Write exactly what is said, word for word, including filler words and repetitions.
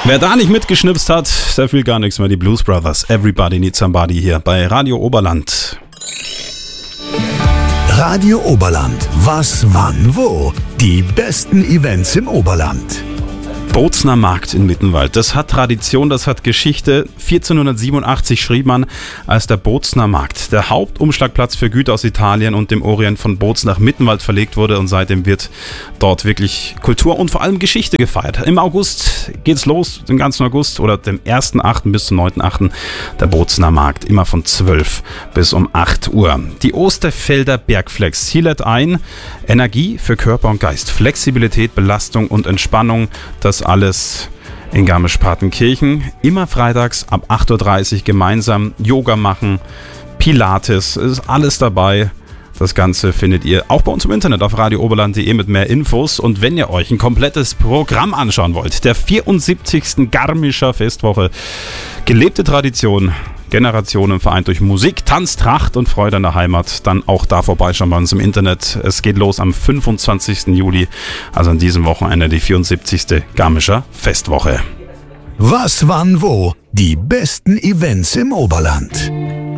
Wer da nicht mitgeschnipst hat, der fühlt gar nichts mehr. Die Blues Brothers, Everybody Needs Somebody hier bei Radio Oberland. Radio Oberland. Was, wann, wo? Die besten Events im Oberland. Bozner Markt in Mittenwald. Das hat Tradition, das hat Geschichte. vierzehnhundertsiebenundachtzig schrieb man, als der Bozner Markt, der Hauptumschlagplatz für Güter aus Italien und dem Orient, von Boz nach Mittenwald verlegt wurde, und seitdem wird dort wirklich Kultur und vor allem Geschichte gefeiert. Im August geht's los, den ganzen August oder dem ersten achten bis zum neunten achten der Bozner Markt, immer von zwölf bis um acht Uhr. Die Osterfelder Bergflex, hier lädt ein Energie für Körper und Geist, Flexibilität, Belastung und Entspannung, das alles in Garmisch-Partenkirchen. Immer freitags ab acht Uhr dreißig gemeinsam Yoga machen, Pilates, ist alles dabei. Das Ganze findet ihr auch bei uns im Internet auf radio oberland punkt de mit mehr Infos. Und wenn ihr euch ein komplettes Programm anschauen wollt, der vierundsiebzigsten Garmischer Festwoche, gelebte Tradition, Generationen vereint durch Musik, Tanz, Tracht und Freude an der Heimat, dann auch da vorbeischauen bei uns im Internet. Es geht los am fünfundzwanzigsten Juli, also an diesem Wochenende, die vierundsiebzigste Garmischer Festwoche. Was, wann, wo? Die besten Events im Oberland.